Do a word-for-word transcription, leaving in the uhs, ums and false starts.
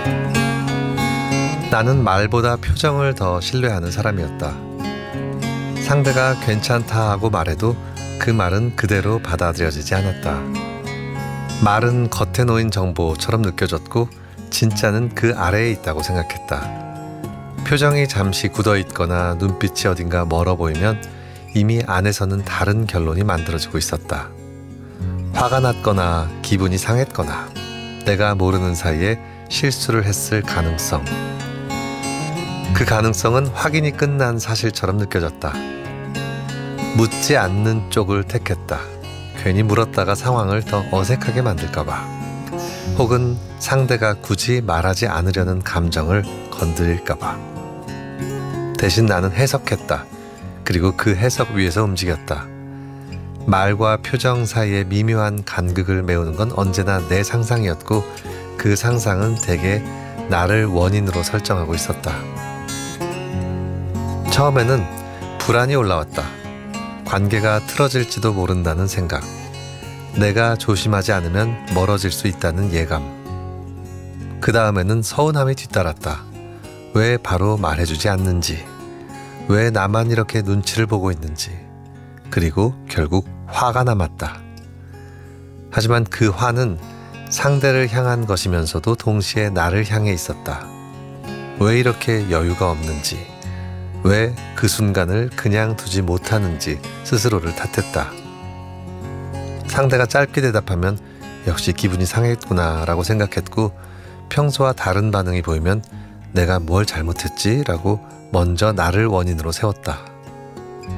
나는 말보다 표정을 더 신뢰하는 사람이었다. 상대가 괜찮다 하고 말해도 그 말은 그대로 받아들여지지 않았다. 말은 겉에 놓인 정보처럼 느껴졌고 진짜는 그 아래에 있다고 생각했다. 표정이 잠시 굳어있거나 눈빛이 어딘가 멀어 보이면 이미 안에서는 다른 결론이 만들어지고 있었다. 화가 났거나 기분이 상했거나 내가 모르는 사이에 실수를 했을 가능성. 그 가능성은 확인이 끝난 사실처럼 느껴졌다. 묻지 않는 쪽을 택했다. 괜히 물었다가 상황을 더 어색하게 만들까봐. 혹은 상대가 굳이 말하지 않으려는 감정을 건드릴까봐. 대신 나는 해석했다. 그리고 그 해석 위에서 움직였다. 말과 표정 사이의 미묘한 간극을 메우는 건 언제나 내 상상이었고 그 상상은 대개 나를 원인으로 설정하고 있었다. 처음에는 불안이 올라왔다. 관계가 틀어질지도 모른다는 생각. 내가 조심하지 않으면 멀어질 수 있다는 예감. 그 다음에는 서운함이 뒤따랐다. 왜 바로 말해주지 않는지. 왜 나만 이렇게 눈치를 보고 있는지. 그리고 결국 화가 남았다. 하지만 그 화는 상대를 향한 것이면서도 동시에 나를 향해 있었다. 왜 이렇게 여유가 없는지, 왜 그 순간을 그냥 두지 못하는지 스스로를 탓했다. 상대가 짧게 대답하면 역시 기분이 상했구나 라고 생각했고 평소와 다른 반응이 보이면 내가 뭘 잘못했지? 라고 먼저 나를 원인으로 세웠다.